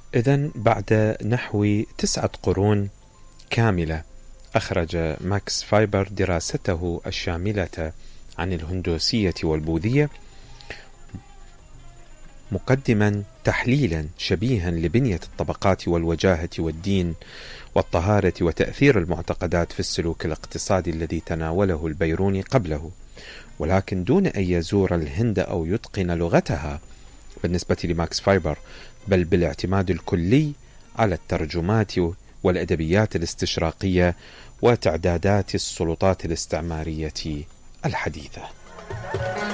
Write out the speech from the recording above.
إذن بعد نحو 9 قرون كاملة أخرج ماكس فايبر دراسته الشاملة عن الهندوسية والبوذية، مقدما تحليلا شبيها لبنية الطبقات والوجاهة والدين والطهارة وتأثير المعتقدات في السلوك الاقتصادي الذي تناوله البيروني قبله، ولكن دون أن يزور الهند أو يتقن لغتها بالنسبة لماكس فايبر، بل بالاعتماد الكلي على الترجمات والأدبيات الاستشراقية وتعدادات السلطات الاستعمارية الحديثة.